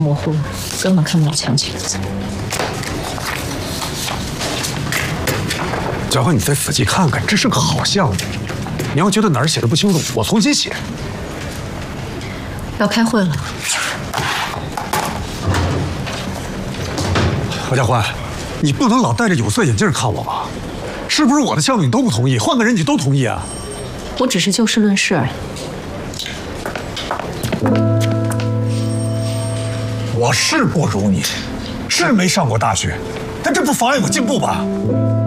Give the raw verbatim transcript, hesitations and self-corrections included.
模糊，根本看不到详情。 教官，你再仔细看看，这是个好项目。你要觉得哪儿写的不清楚，我重新写。 要开会了。 何家欢，你不能老戴着有色眼镜看我吧？是不是我的项目你都不同意？换个人你都同意啊？ 我只是就事论事而已。 我是不如你，是没上过大学，但这不妨碍我进步吧？